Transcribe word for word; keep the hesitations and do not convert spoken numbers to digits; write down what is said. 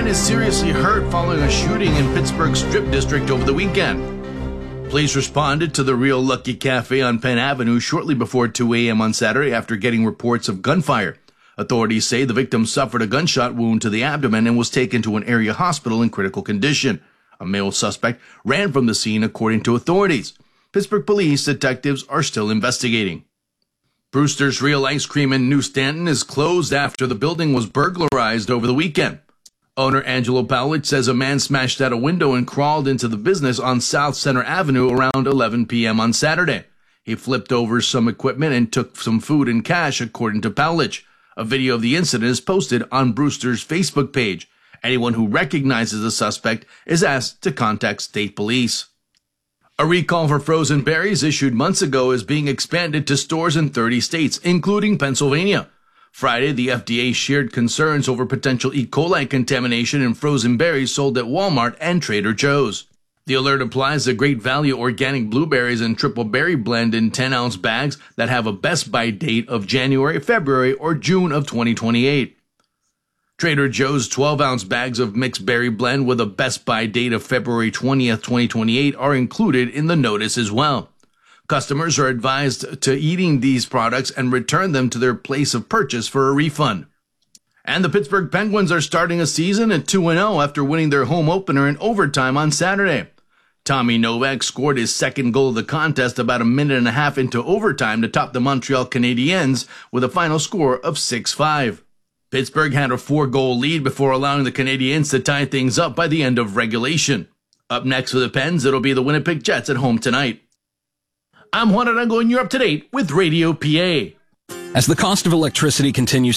is seriously hurt following a shooting in Pittsburgh's Strip District over the weekend. Police responded to the Real Lucky Cafe on Penn Avenue shortly before two a.m. on Saturday after getting reports of gunfire. Authorities say the victim suffered a gunshot wound to the abdomen and was taken to an area hospital in critical condition. A male suspect ran from the scene, according to authorities. Pittsburgh police detectives are still investigating. Brewster's Real Ice Cream in New Stanton is closed after the building was burglarized over the weekend. Owner Angelo Powlich says a man smashed out a window and crawled into the business on South Center Avenue around eleven p.m. on Saturday. He flipped over some equipment and took some food and cash, according to Powlich. A video of the incident is posted on Brewster's Facebook page. Anyone who recognizes the suspect is asked to contact state police. A recall for frozen berries issued months ago is being expanded to stores in thirty states, including Pennsylvania. Friday, the F D A shared concerns over potential E. coli contamination in frozen berries sold at Walmart and Trader Joe's. The alert applies to Great Value organic blueberries and triple berry blend in ten-ounce bags that have a best-by date of January, February, or June of twenty twenty-eight. Trader Joe's twelve-ounce bags of mixed berry blend with a best-by date of February twentieth, twenty twenty-eight are included in the notice as well. Customers are advised to eating these products and return them to their place of purchase for a refund. And the Pittsburgh Penguins are starting a season at two and oh after winning their home opener in overtime on Saturday. Tommy Novak scored his second goal of the contest about a minute and a half into overtime to top the Montreal Canadiens with a final score of six five. Pittsburgh had a four-goal lead before allowing the Canadiens to tie things up by the end of regulation. Up next for the Pens, it'll be the Winnipeg Jets at home tonight. I'm Juan Arango, and you're up to date with Radio P A. As the cost of electricity continues